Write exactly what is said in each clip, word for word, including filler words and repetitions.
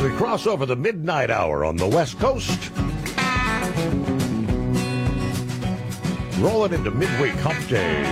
we cross over the midnight hour on the West Coast. Rolling into midweek hump day.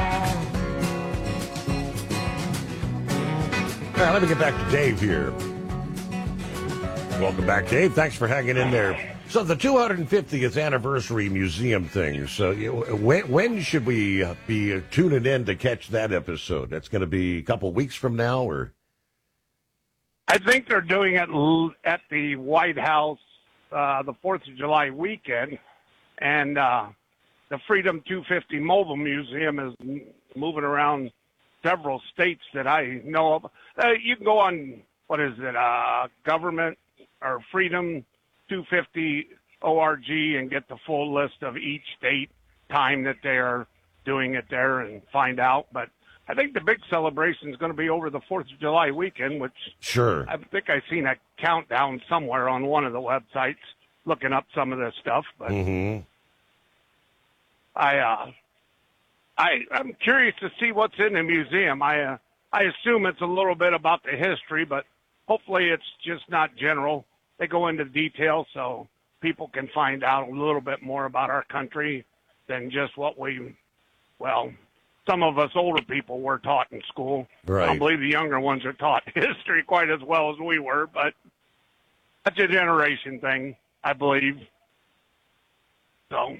All right, let me get back to Dave here. Welcome back, Dave. Thanks for hanging in there. So the two hundred fiftieth anniversary museum thing. So you, when, when should we uh, be tuning in to catch that episode? That's going to be a couple weeks from now, or? I think they're doing it at the White House uh, the fourth of July weekend, and uh, the Freedom two fifty Mobile Museum is moving around several states that I know of. Uh, you can go on, what is it, uh, government or Freedom two fifty org and get the full list of each state, time that they are doing it there, and find out. But I think the big celebration is going to be over the fourth of July weekend, which sure. I think I've seen a countdown somewhere on one of the websites looking up some of this stuff. But mm-hmm. I, uh, I, I'm curious to see what's in the museum. I, uh, I assume it's a little bit about the history, but hopefully it's just not general. They go into detail so people can find out a little bit more about our country than just what we, well, some of us older people were taught in school. Right. I don't believe the younger ones are taught history quite as well as we were, but that's a generation thing, I believe. So,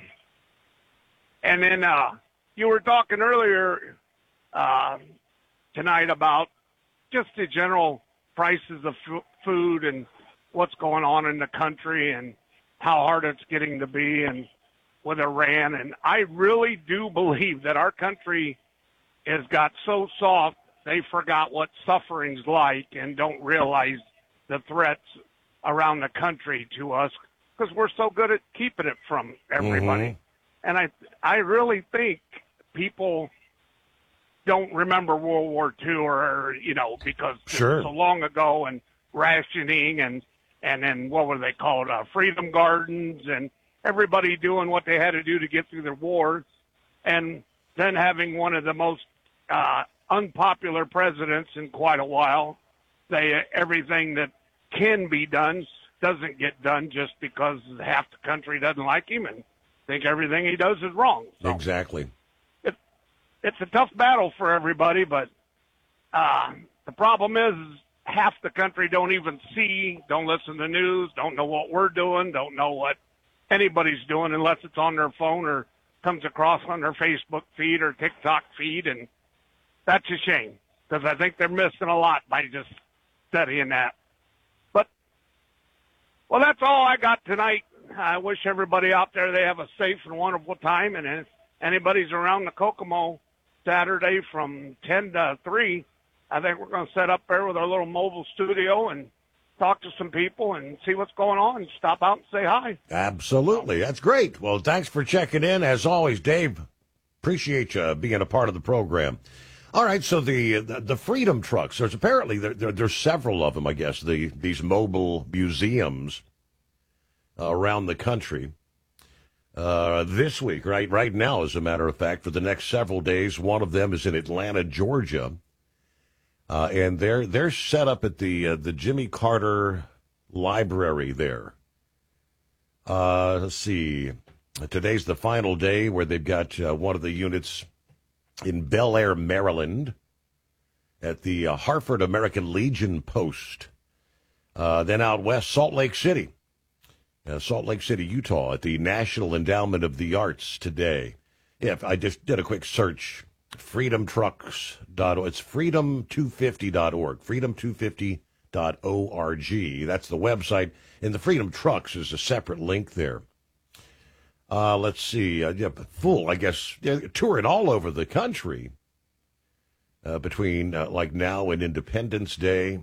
and then uh, you were talking earlier uh, tonight about just the general prices of f- food and what's going on in the country and how hard it's getting to be, and with Iran. And I really do believe that our country has got so soft they forgot what suffering's like and don't realize the threats around the country to us because we're so good at keeping it from everybody. Mm-hmm. And I I really think people don't remember World War Two or, you know, because sure. it's so long ago, and rationing and, and then what were they called, uh, Freedom Gardens, and everybody doing what they had to do to get through the wars, and then having one of the most uh, unpopular presidents in quite a while say everything that can be done doesn't get done just because half the country doesn't like him and think everything he does is wrong. So exactly. It, it's a tough battle for everybody, but uh, the problem is half the country don't even see, don't listen to the news, don't know what we're doing, don't know what anybody's doing unless it's on their phone or comes across on their Facebook feed or TikTok feed, and that's a shame because I think they're missing a lot by just studying that. But, well, that's all I got tonight. I wish everybody out there they have a safe and wonderful time, and if anybody's around the Kokomo Saturday from ten to three, I think we're going to set up there with our little mobile studio and talk to some people and see what's going on and stop out and say hi. Absolutely. That's great. Well, thanks for checking in. As always, Dave, appreciate you being a part of the program. All right, so the the, the Freedom Trucks, there's apparently, there, there, there's several of them, I guess, the these mobile museums uh, around the country. Uh, this week, right, right now, as a matter of fact, for the next several days, one of them is in Atlanta, Georgia. Uh, and they're they're set up at the uh, the Jimmy Carter Library there. Uh, let's see. Today's the final day where they've got uh, one of the units in Bel Air, Maryland, at the uh, Hartford American Legion Post. Uh, then out west, Salt Lake City, uh, Salt Lake City, Utah, at the National Endowment of the Arts today. Yeah, I just did a quick search. freedom trucks dot org. It's freedom two fifty dot org. freedom two fifty dot org. That's the website. And the Freedom Trucks is a separate link there. Uh, let's see. Uh, yeah, full, I guess, yeah, touring all over the country uh, between uh, like now and Independence Day.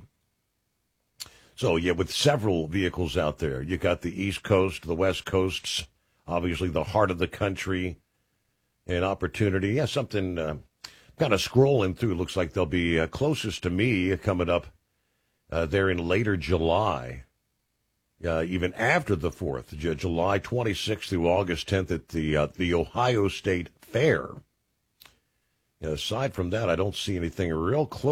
So, yeah, with several vehicles out there. You got the East Coast, the West Coasts, obviously the heart of the country. An opportunity, yeah, something uh, kind of scrolling through. Looks like they'll be uh, closest to me coming up uh, there in later July, uh, even after the fourth, J- July twenty-sixth through August tenth at the uh, the Ohio State Fair. Aside from that, I don't see anything real close.